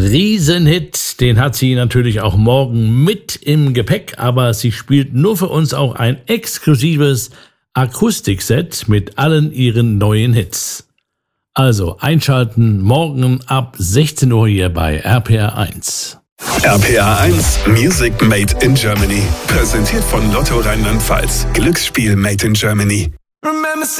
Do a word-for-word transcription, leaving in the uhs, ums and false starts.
Riesenhit, den hat sie natürlich auch morgen mit im Gepäck, aber sie spielt nur für uns auch ein exklusives Akustikset mit allen ihren neuen Hits. Also einschalten morgen ab sechzehn Uhr hier bei R P R eins. R P R eins Music Made in Germany. Präsentiert von Lotto Rheinland-Pfalz. Glücksspiel Made in Germany. Remember